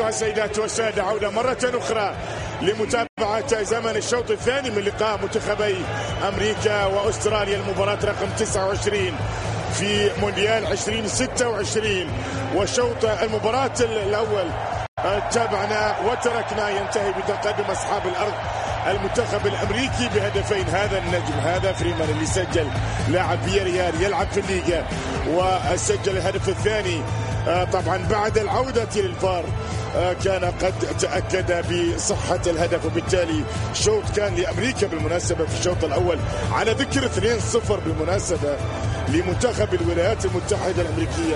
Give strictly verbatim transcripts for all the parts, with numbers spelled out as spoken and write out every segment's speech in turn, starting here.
أيها السيدات والسادة، عودة مرة أخرى لمتابعة زمن الشوط الثاني من لقاء منتخبي أمريكا وأستراليا، المباراة رقم تسعة وعشرين في مونديال ألفين وستة وعشرين. وشوط المباراة الأول تابعنا وتركنا ينتهي بتقدم أصحاب الأرض المنتخب الأمريكي بهدفين. هذا النجم، هذا فريمان اللي سجل لاعب فياريال يلعب في الليغا وسجل الهدف الثاني طبعا بعد العودة للفار، كان قد تأكد بصحة الهدف، وبالتالي شوط كان لأمريكا بالمناسبة في الشوط الأول على ذكر اثنين صفر بالمناسبة لمنتخب الولايات المتحدة الأمريكية.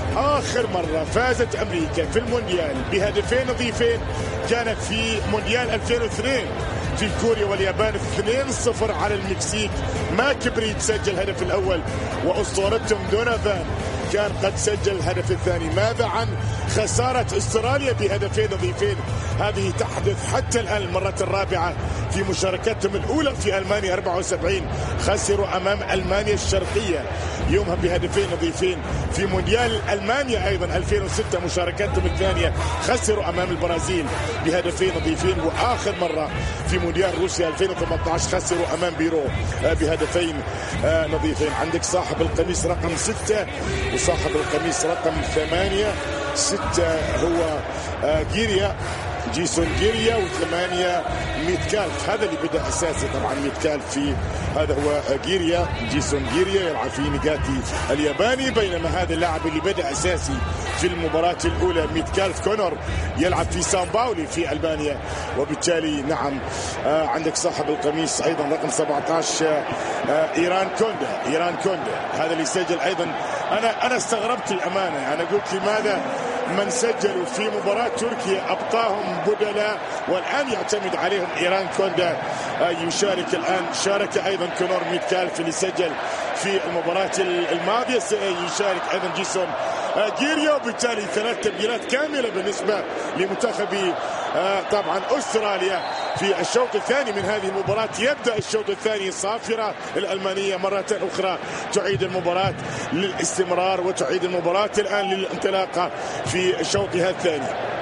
آخر مرة فازت أمريكا في المونديال بهدفين نظيفين كانت في مونديال ألفين واثنين في كوريا واليابان، اثنين صفر على المكسيك. ما كبريت سجل الهدف الأول وأسطورتهم دونوفان كان قد سجل الهدف الثاني. ماذا عن خسارة استراليا بهدفين نظيفين؟ هذه تحدث حتى الآن المرة الرابعة في مشاركتهم الأولى في ألمانيا أربعة وسبعين، خسروا أمام ألمانيا الشرقية يومها بهدفين نظيفين. في مونديال ألمانيا أيضا ألفين وستة مشاركتهم الثانية خسروا أمام البرازيل بهدفين نظيفين. وآخر مرة في مونديال روسيا ألفين وثمانية عشر خسروا أمام بيرو بهدفين نظيفين. عندك صاحب القميص رقم ستة وصاحب القميص رقم ثمانية. ستة هو جيريا جيسون جيريا، وثمانية ميتكالف، هذا اللي بدأ أساسي طبعا ميتكالف في هذا هو جيريا جيسون جيريا يلعب في نيغاتي الياباني، بينما هذا اللاعب اللي بدأ أساسي في المباراة الأولى ميتكالف كونر يلعب في سان باولي في ألبانيا. وبالتالي نعم آه عندك صاحب القميص أيضا رقم سبعة عشر آه إيران كوندا إيران كوندا هذا اللي سجل أيضا. أنا أنا استغربت الأمانة، أنا قلت لماذا من سجلوا في مباراة تركيا أبقاهم بدلاء والآن يعتمد عليهم إيران كوندا يشارك الآن. شارك أيضا كونور ميتكالف اللي سجل في المباراة الماضية، يشارك أيضا جيسون جيريا، وبالتالي ثلاث تبديلات كاملة بالنسبة لمنتخب طبعا أستراليا في الشوط الثاني من هذه المباراة. يبدأ الشوط الثاني صافرة الألمانية مرة أخرى تعيد المباراة للاستمرار وتعيد المباراة الآن للانطلاقة في شوطها الثاني.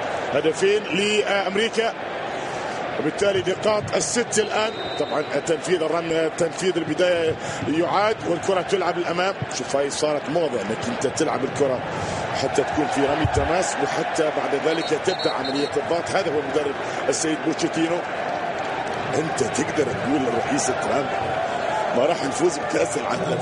هدفين لأمريكا، وبالتالي نقاط الست الآن. طبعا تنفيذ الرمي تنفيذ البداية يعاد والكرة تلعب الأمام. شوف هاي صارت موضة انك انت تلعب الكرة حتى تكون في رمي التماس وحتى بعد ذلك تبدأ عملية الضغط. هذا هو المدرب السيد بوتشيتينو. انت تقدر تقول للرئيس ترامب ما راح نفوز بكأس العالم،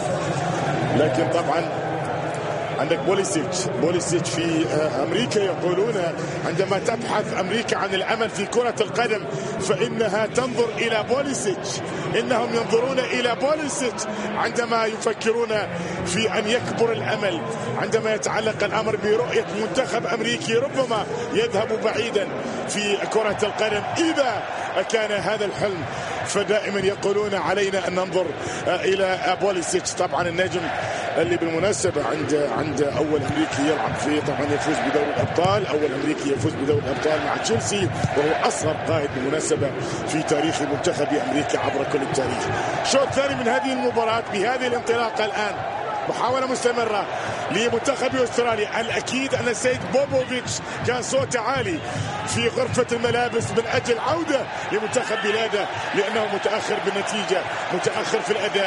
لكن طبعا عندك بوليسيتش بوليسيتش في أمريكا يقولون عندما تبحث أمريكا عن الأمل في كرة القدم فإنها تنظر إلى بوليسيتش. إنهم ينظرون إلى بوليسيتش عندما يفكرون في أن يكبر الأمل، عندما يتعلق الأمر برؤية منتخب أمريكي ربما يذهب بعيدا في كرة القدم. إذا كان هذا الحلم فدائما يقولون علينا أن ننظر إلى بوليسيتش. طبعا النجم اللي بالمناسبة عند عند أول أمريكي يلعب في طبعا يفوز بدوري الأبطال، أول أمريكي يفوز بدوري الأبطال مع تشيلسي، وهو أصغر قائد بالمناسبة في تاريخ منتخب أمريكا عبر كل التاريخ. شوط ثاني من هذه المباراة بهذه الانطلاقة الآن، محاولة مستمرة لمنتخب أستراليا. الأكيد أن السيد بوبوفيتش كان صوته عالي في غرفة الملابس من أجل عودة لمنتخب بلاده لأنه متأخر بالنتيجة، متأخر في الأداء.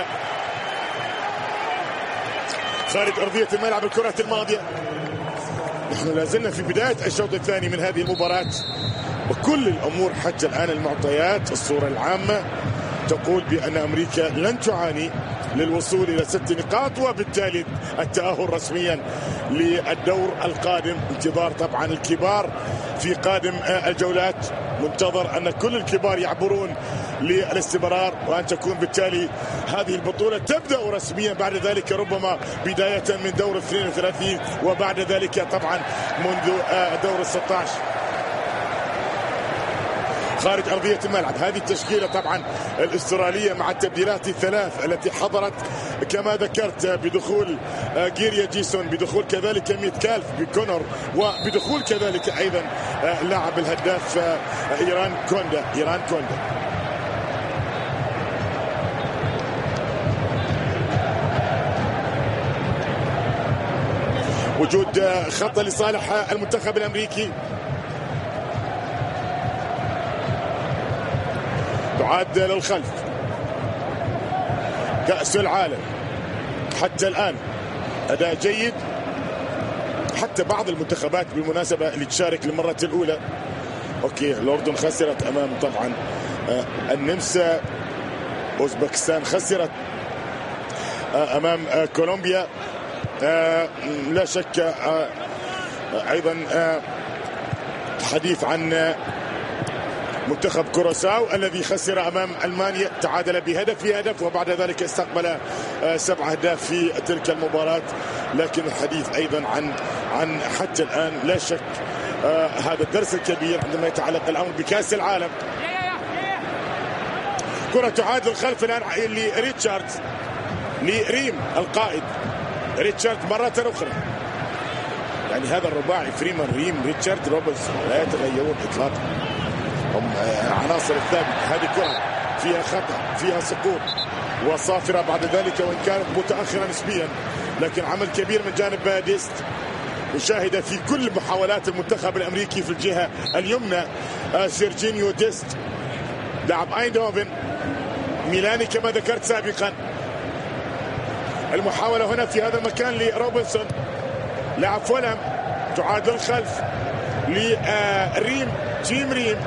خارج أرضية الملعب الكرة الماضية. نحن لازلنا في بداية الشوط الثاني من هذه المباراة، وكل الأمور حتى الآن المعطيات الصورة العامة تقول بأن أمريكا لن تعاني للوصول إلى ست نقاط وبالتالي التأهل رسميا للدور القادم. انتظار طبعا الكبار في قادم الجولات، منتظر أن كل الكبار يعبرون للاستمرار وأن تكون بالتالي هذه البطولة تبدأ رسميا بعد ذلك ربما بداية من دور اثنين وثلاثين وبعد ذلك طبعا منذ دور الستة عشر. خارج أرضية الملعب هذه التشكيلة طبعا الأسترالية مع التبديلات الثلاث التي حضرت كما ذكرت، بدخول جيريا جيسون، بدخول كذلك ميتكالف بكونر، وبدخول كذلك أيضا لاعب الهداف إيران كوندا إيران كوندا وجود خط لصالح المنتخب الأمريكي. تعاد للخلف. كأس العالم حتى الآن أداء جيد، حتى بعض المنتخبات بالمناسبة اللي تشارك للمرة الأولى. أوكي الأردن خسرت أمام طبعا النمسا، أوزبكستان خسرت أمام كولومبيا، لا شك. أيضا حديث عن منتخب كوروساو الذي خسر أمام ألمانيا، تعادل بهدف في هدف، وبعد ذلك استقبل سبع أهداف في تلك المباراة. لكن الحديث أيضا عن عن حتى الآن لا شك آه هذا الدرس الكبير عندما يتعلق الأمر بكأس العالم. كرة تعاد للخلف الآن لريتشارد، لريم القائد ريتشارد مرة أخرى. يعني هذا الرباعي فريمان ريم ريتشارد روبنز لا يتغيرون إطلاقا، هم عناصر الثابتة. هذه كرة فيها خطأ، فيها سقوط وصافرة بعد ذلك، وإن كانت متأخرة نسبيا، لكن عمل كبير من جانب ديست. مشاهدة في كل محاولات المنتخب الأمريكي في الجهة اليمنى سيرجينيو ديست لاعب ايندهوفن ميلاني كما ذكرت سابقا. المحاولة هنا في هذا المكان لروبنسون لاعب فولهام، تعاد للخلف لريم تيم ريم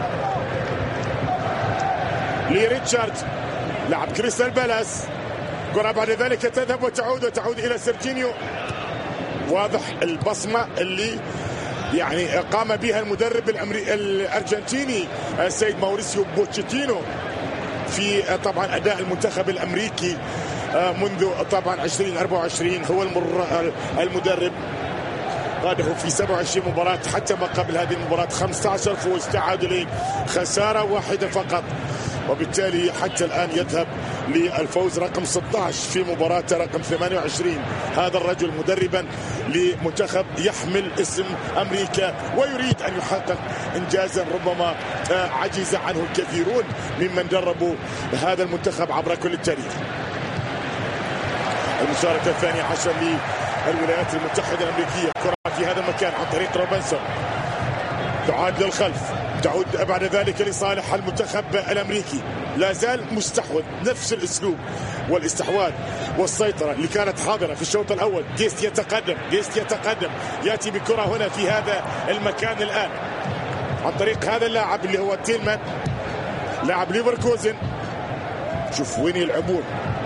لريتشارد لاعب كريستال بالاس. كرة بعد ذلك تذهب وتعود وتعود إلى سيرجينيو. واضح البصمة اللي يعني قام بها المدرب الأمري... الأرجنتيني السيد ماوريسيو بوتشيتينو في طبعا أداء المنتخب الأمريكي منذ طبعا ألفين وأربعة وعشرين. هو المر... المدرب قاده في سبعة وعشرين مباراة، حتى ما قبل هذه المباراة خمسة عشر فوز تعادلين، خسارة واحدة فقط، وبالتالي حتى الآن يذهب للفوز رقم ستة عشر في مباراة رقم ثمانية وعشرين. هذا الرجل مدربا لمنتخب يحمل اسم أمريكا ويريد أن يحقق إنجازا ربما عجز عنه الكثيرون ممن دربوا هذا المنتخب عبر كل التاريخ. المشاركة الثانية عشر للولايات المتحدة الأمريكية. كرة في هذا المكان عن طريق روبنسون، تعاد للخلف، تعود بعد ذلك لصالح المنتخب الأمريكي. لا زال مستحوذ، نفس الأسلوب والاستحواذ والسيطرة اللي كانت حاضرة في الشوط الأول. ديست يتقدم، ديست يتقدم، يأتي بكرة هنا في هذا المكان الآن عن طريق هذا اللاعب اللي هو تيلمان لاعب ليفركوزن. شوف وين يلعبون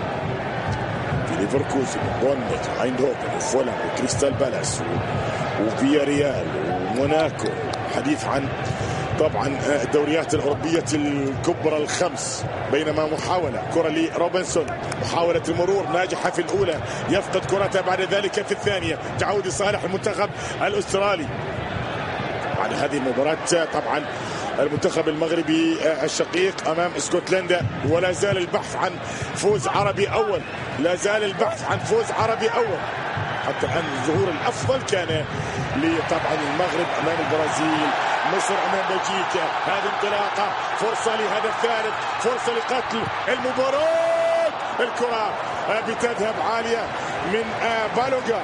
في ليفركوزن وبورنموث وايندهوفن وفولهام وكريستال بالاس وفيا ريال وموناكو. حديث عن طبعا الدوريات الأوروبية الكبرى الخمس. بينما محاولة كرة لروبنسون، محاولة المرور ناجحة في الأولى، يفقد كرته بعد ذلك في الثانية، تعود لصالح المنتخب الأسترالي. بعد هذه المباراة طبعا المنتخب المغربي الشقيق أمام اسكتلندا، ولا زال البحث عن فوز عربي أول، لا زال البحث عن فوز عربي أول. حتى الآن الظهور الأفضل كان لطبعا المغرب أمام البرازيل، مصر أمام بلجيكا. هذه انطلاقة، فرصة لهدف ثالث، فرصة لقتل المباراة. الكرة بتذهب عالية من بالوغا،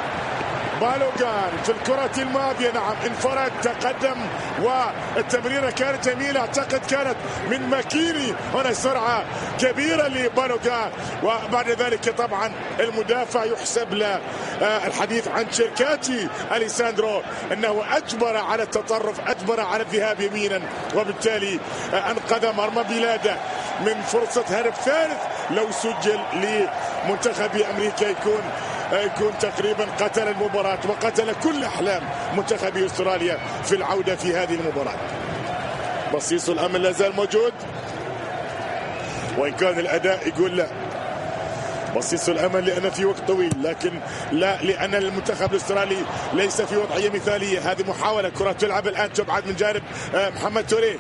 بالوغان في الكرة الماضية نعم انفرد، تقدم والتمريرة كانت جميلة، اعتقد كانت من ماكيني. هنا سرعة كبيرة لبالوغان، وبعد ذلك طبعا المدافع يحسب له الحديث عن شيركاتي أليساندرو انه اجبر على التطرف، اجبر على الذهاب يمينا، وبالتالي انقذ مرمى بلاده من فرصة هدف ثالث. لو سجل لمنتخب امريكا يكون يكون تقريبا قتل المباراة وقتل كل أحلام منتخب أستراليا في العودة في هذه المباراة. بصيص الأمل لا زال موجود، وإن كان الأداء يقول لا. بصيص الأمل لأن في وقت طويل، لكن لا لأن المنتخب الأسترالي ليس في وضعية مثالية. هذه محاولة، كرة تلعب الآن تبعد من جانب محمد توريه،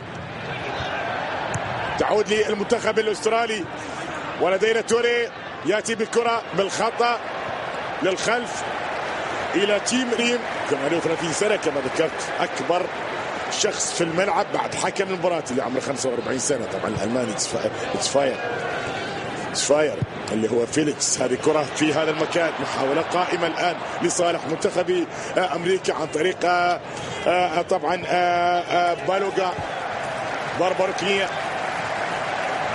تعود للمنتخب الأسترالي ولدينا توريه، يأتي بالكرة بالخطأ للخلف إلى تيم ريم، ثمانية وثلاثين سنة كما ذكرت، أكبر شخص في الملعب بعد حكم المباراة اللي عمره خمسة وأربعين سنة. طبعا الألماني تسفاير تسفاير اللي هو فيليكس. هذه كرة في هذا المكان، محاولة قائمة الآن لصالح منتخب أمريكا عن طريق طبعا بالوغا، ضربة ركنية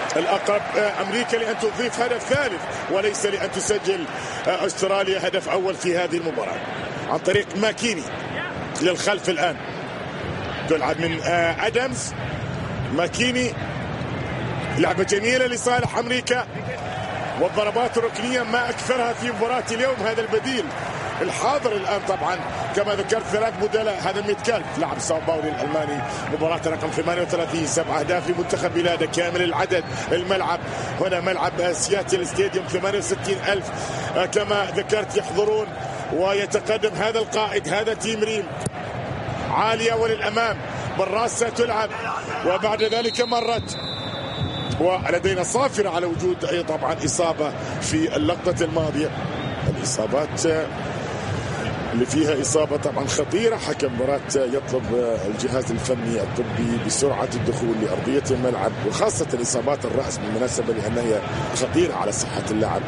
الأقرب أمريكا لأن تضيف هدف ثالث وليس لأن تسجل أستراليا هدف أول في هذه المباراة عن طريق ماكيني للخلف. الآن تلعب من أدمز. ماكيني لعبة جميلة لصالح أمريكا، والضربات الركنية ما أكثرها في مباراة اليوم. هذا البديل الحاضر الآن طبعا كما ذكرت ثلاث بدلاء. هذا ميتكالف لاعب ساو باولي الألماني، مباراة رقم ثمانية وثلاثين، سبع أهداف لمنتخب بلاده كامل العدد. الملعب هنا ملعب سياتل ستاديوم، ثمانية وستين ألف كما ذكرت يحضرون. ويتقدم هذا القائد، هذا تيم ريم، عالية وللأمام بالراسة تلعب، وبعد ذلك مرت. ولدينا صافرة على وجود طبعا إصابة في اللقطة الماضية. الإصابات اللي فيها إصابة طبعا خطيرة. حكم المباراة يطلب الجهاز الفني الطبي بسرعة الدخول لأرضية الملعب، وخاصة إصابات الرأس بالمناسبة لأنها خطيرة على صحة اللاعب.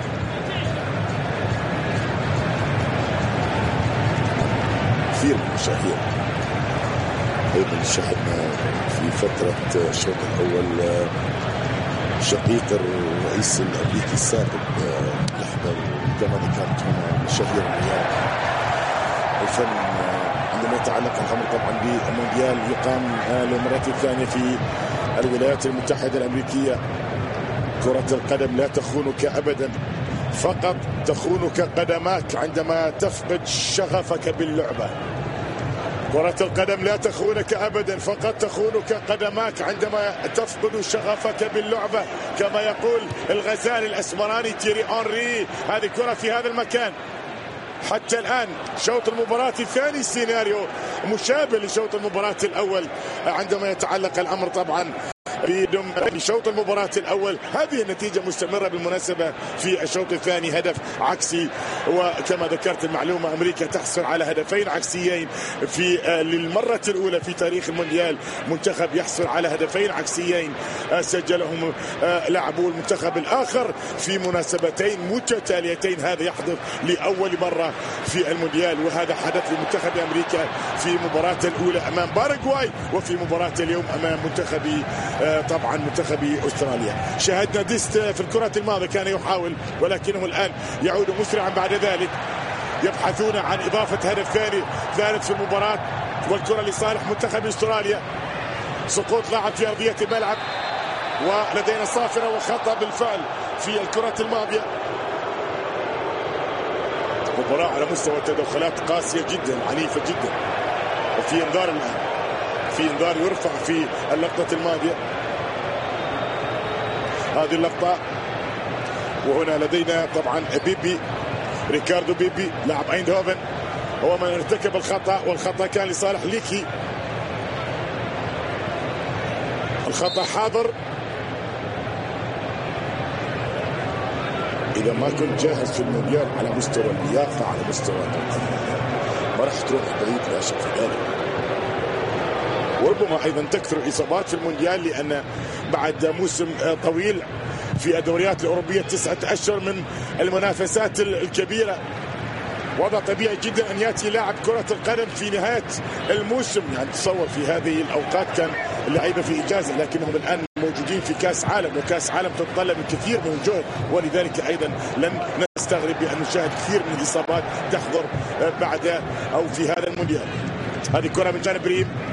كثير من المشاهير أيضا شاهدنا في فترة الشوط الأول شقيق الرئيس الأمريكي السابق يحضر كما ذكرت هنا مشاهير الرياض الفن عندما يتعلق الأمر طبعا بمونديال يقام للمرة الثانية في الولايات المتحدة الأمريكية. كرة القدم لا تخونك أبدا، فقط تخونك قدماك عندما تفقد شغفك باللعبة. كرة القدم لا تخونك أبدا، فقط تخونك قدماك عندما تفقد شغفك باللعبة، كما يقول الغزال الأسمراني تيري أونري. هذه كرة في هذا المكان. حتى الآن شوط المباراة الثاني سيناريو مشابه لشوط المباراة الأول عندما يتعلق الأمر طبعا بشوط المباراة الأول. هذه النتيجة مستمرة بالمناسبة في الشوط الثاني، هدف عكسي. وكما ذكرت المعلومة أمريكا تحصل على هدفين عكسيين في للمرة الأولى في تاريخ المونديال. منتخب يحصل على هدفين عكسيين سجلهم لاعبو المنتخب الآخر في مناسبتين متتاليتين. هذا يحدث لأول مرة في المونديال، وهذا حدث لمنتخب أمريكا في مباراة الأولى أمام باراغواي، وفي مباراة اليوم أمام منتخب طبعا منتخب أستراليا. شاهدنا ديست في الكرة الماضية كان يحاول، ولكنه الآن يعود مسرعا. بعد ذلك يبحثون عن إضافة هدف ثاني ثالث في المباراة، والكرة لصالح منتخب أستراليا. سقوط لاعب في أرضية الملعب، ولدينا صافرة وخطأ بالفعل في الكرة الماضية. مباراة على مستوى التدخلات قاسية جدا، عنيفة جدا، وفي انذار الآن، في انذار يرفع في اللقطة الماضية. هذه اللقطة، وهنا لدينا طبعا بيبي ريكاردو بيبي لاعب ايندهوفن هو من ارتكب الخطأ، والخطأ كان لصالح ليكي. الخطأ حاضر. إذا ما كنت جاهز في المونديال على مستوى اللياقة، على مستوى ما راح تروح بعيد، لا شك في ذلك. وربما أيضا تكثر الإصابات في المونديال، لأن بعد موسم طويل في الدوريات الأوروبية تسعة أشهر من المنافسات الكبيرة، وضع طبيعي جدا أن يأتي لاعب كرة القدم في نهاية الموسم. يعني تصور في هذه الأوقات كان اللعيبة في إجازة، لكنهم الآن موجودين في كأس عالم، وكأس عالم تتطلب الكثير من الجهد، ولذلك أيضا لن نستغرب بأن نشاهد كثير من الإصابات تحضر بعد أو في هذا المونديال. هذه كرة من جانب ريم،